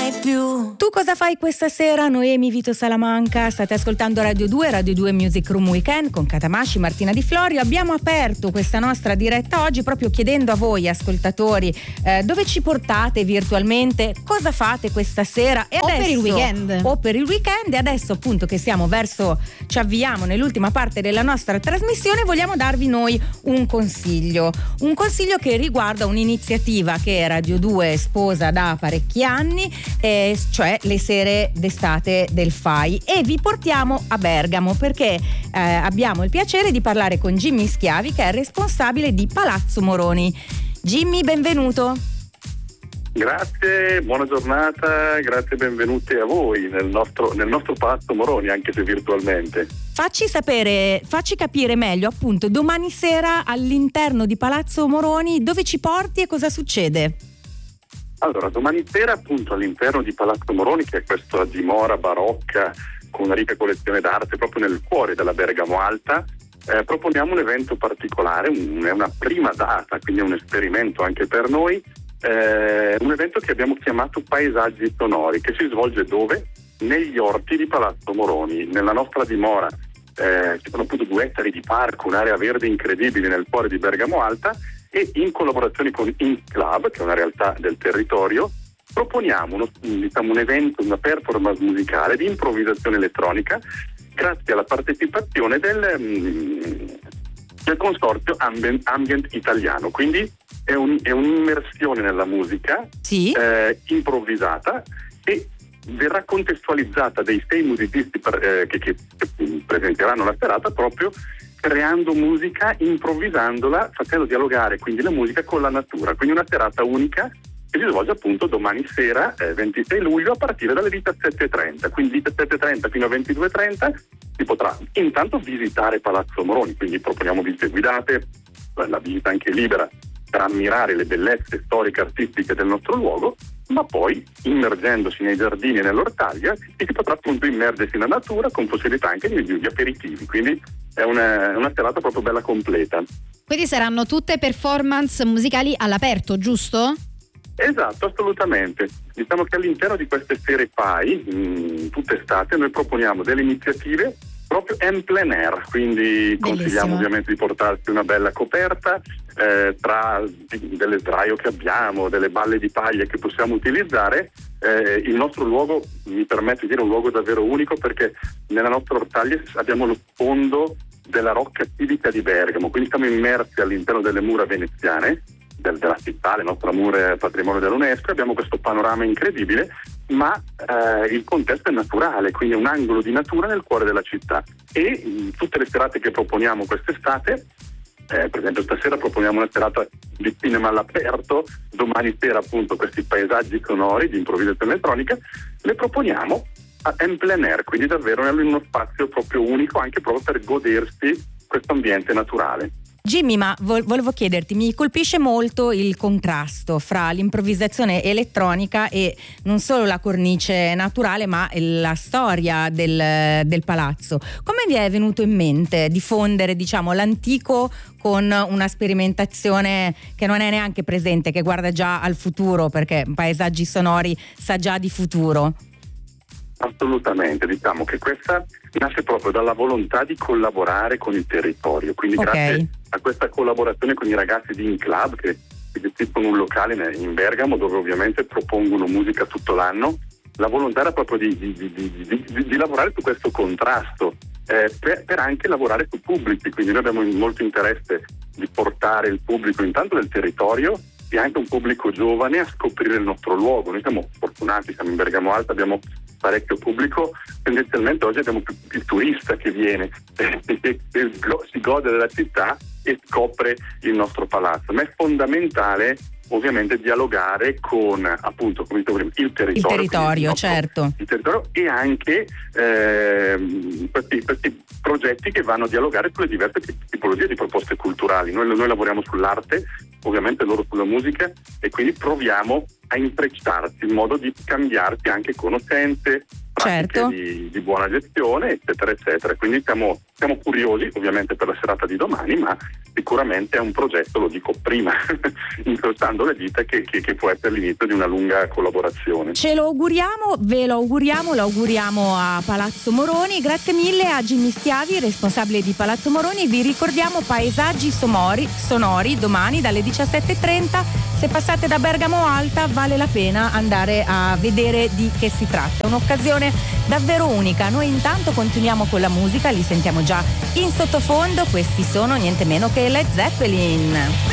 mai più. Tu cosa fai questa sera? Noemi Vito Salamanca, state ascoltando Radio 2 Music Room Weekend con Katamashi, Martina Di Florio. Abbiamo aperto questa nostra diretta oggi proprio chiedendo a voi ascoltatori dove ci portate virtualmente, cosa fate questa sera e adesso, per il weekend. E adesso appunto che ci avviamo nell'ultima parte della nostra trasmissione, vogliamo darvi noi un consiglio che riguarda un'iniziativa che Radio 2 sposa da parecchi anni, cioè le sere d'estate del FAI, e vi portiamo a Bergamo perché abbiamo il piacere di parlare con Jimmy Schiavi, che è responsabile di Palazzo Moroni. Jimmy, benvenuto. Grazie, buona giornata, grazie e benvenuti a voi nel nostro Palazzo Moroni, anche se virtualmente. Facci capire meglio, appunto, domani sera all'interno di Palazzo Moroni dove ci porti e cosa succede? Allora, domani sera appunto all'interno di Palazzo Moroni, che è questa dimora barocca con una ricca collezione d'arte proprio nel cuore della Bergamo Alta, proponiamo un evento particolare, è una prima data, quindi è un esperimento anche per noi, un evento che abbiamo chiamato Paesaggi Sonori, che si svolge dove? Negli orti di Palazzo Moroni, nella nostra dimora. Ci sono appunto 2 ettari di parco, un'area verde incredibile nel cuore di Bergamo Alta, e in collaborazione con Ink Club, che è una realtà del territorio, proponiamo un evento, una performance musicale di improvvisazione elettronica grazie alla partecipazione del consorzio Ambient Italiano. Quindi è un'immersione nella musica, sì, improvvisata, e verrà contestualizzata dai 6 musicisti che presenteranno la serata, proprio creando musica, improvvisandola, facendo dialogare quindi la musica con la natura. Quindi una serata unica che si svolge appunto domani sera, 26 luglio, a partire dalle 17.30. Quindi 17.30 fino a 22.30 si potrà intanto visitare Palazzo Moroni, quindi proponiamo visite guidate, la visita anche libera per ammirare le bellezze storiche e artistiche del nostro luogo, ma poi immergendosi nei giardini e nell'ortaglia si potrà appunto immergersi nella natura con possibilità anche di aperitivi, quindi è una serata proprio bella completa. Quindi saranno tutte performance musicali all'aperto, giusto? Esatto, assolutamente. Diciamo che all'interno di queste sere FAI, tutte estate, noi proponiamo delle iniziative proprio en plein air, quindi consigliamo ovviamente di portarsi una bella coperta, tra delle sdraio che abbiamo, delle balle di paglia che possiamo utilizzare. Il nostro luogo, mi permetto di dire, è un luogo davvero unico, perché nella nostra ortaglia abbiamo lo sfondo della rocca civica di Bergamo, quindi siamo immersi all'interno delle mura veneziane della città, le nostre mura patrimonio dell'UNESCO. Abbiamo questo panorama incredibile, ma il contesto è naturale, quindi è un angolo di natura nel cuore della città. E tutte le serate che proponiamo quest'estate, per esempio stasera proponiamo una serata di cinema all'aperto, domani sera appunto questi paesaggi sonori di improvvisazione elettronica, le proponiamo en plein air, quindi davvero in uno spazio proprio unico, anche proprio per godersi questo ambiente naturale. Jimmy, ma volevo chiederti, mi colpisce molto il contrasto fra l'improvvisazione elettronica e non solo la cornice naturale, ma la storia del palazzo. Come vi è venuto in mente diffondere, diciamo, l'antico con una sperimentazione che non è neanche presente, che guarda già al futuro, perché Paesaggi Sonori sa già di futuro? Assolutamente, diciamo che questa nasce proprio dalla volontà di collaborare con il territorio, quindi grazie a questa collaborazione con i ragazzi di Ink Club che gestiscono un locale in Bergamo dove ovviamente propongono musica tutto l'anno, la volontà era proprio di lavorare su questo contrasto, per anche lavorare su pubblici, quindi noi abbiamo molto interesse di portare il pubblico intanto del territorio e anche un pubblico giovane a scoprire il nostro luogo. Noi siamo fortunati, siamo in Bergamo Alta, abbiamo parecchio pubblico, tendenzialmente oggi abbiamo più il turista che viene e si gode della città e scopre il nostro palazzo, ma è fondamentale ovviamente dialogare con, appunto, come dicevo prima, il territorio, certo. Il territorio e anche questi progetti che vanno a dialogare sulle diverse tipologie di proposte culturali. Noi lavoriamo sull'arte, ovviamente loro sulla musica, e quindi proviamo a intrecciarci in modo di scambiarci anche conoscenze, pratiche di buona gestione, eccetera, eccetera. Quindi siamo Siamo curiosi ovviamente per la serata di domani, ma sicuramente è un progetto, lo dico prima, incrociando le dita, che può essere l'inizio di una lunga collaborazione. Ce lo auguriamo, ve lo auguriamo a Palazzo Moroni. Grazie mille a Jimmy Schiavi, responsabile di Palazzo Moroni. Vi ricordiamo paesaggi sonori domani dalle 17:30. Se passate da Bergamo Alta vale la pena andare a vedere di che si tratta. È un'occasione davvero unica. Noi intanto continuiamo con la musica, li sentiamo già in sottofondo. Questi sono niente meno che Led Zeppelin.